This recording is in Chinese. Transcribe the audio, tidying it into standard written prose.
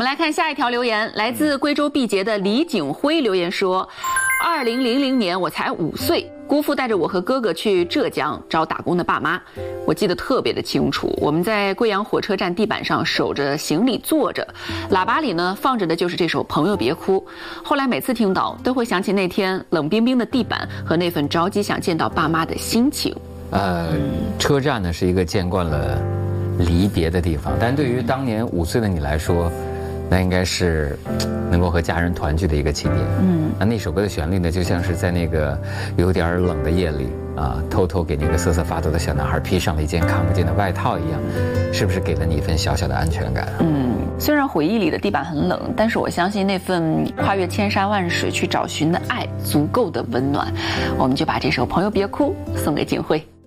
们来看下一条留言，来自贵州毕节的李景辉留言说：2000年我才5岁，姑父带着我和哥哥去浙江找打工的爸妈，我记得特别的清楚。我们在贵阳火车站地板上守着行李坐着，喇叭里呢放着的就是这首《朋友别哭》。后来每次听到，都会想起那天冷冰冰的地板和那份着急想见到爸妈的心情。 车站呢是一个见惯了离别的地方，但对于当年5岁的你来说，那应该是能够和家人团聚的一个起点。那首歌的旋律呢，就像是在那个有点冷的夜里啊，偷偷给那个瑟瑟发抖的小男孩披上了一件看不见的外套一样，是不是给了你一份小小的安全感？ 虽然回忆里的地板很冷，但是我相信那份跨越千山万水去找寻的爱足够的温暖。我们就把这首《朋友别哭》送给景辉。